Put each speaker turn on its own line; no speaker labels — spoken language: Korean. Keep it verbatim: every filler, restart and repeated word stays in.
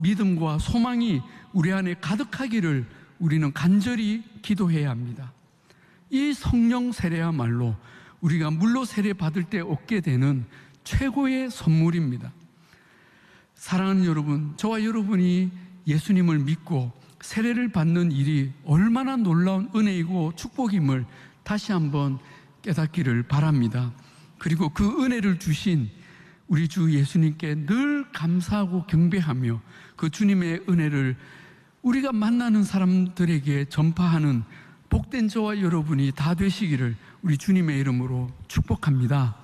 믿음과 소망이 우리 안에 가득하기를 우리는 간절히 기도해야 합니다. 이 성령 세례야말로 우리가 물로 세례 받을 때 얻게 되는 최고의 선물입니다. 사랑하는 여러분, 저와 여러분이 예수님을 믿고 세례를 받는 일이 얼마나 놀라운 은혜이고 축복임을 다시 한번 깨닫기를 바랍니다. 그리고 그 은혜를 주신 우리 주 예수님께 늘 감사하고 경배하며 그 주님의 은혜를 우리가 만나는 사람들에게 전파하는 복된 저와 여러분이 다 되시기를 우리 주님의 이름으로 축복합니다.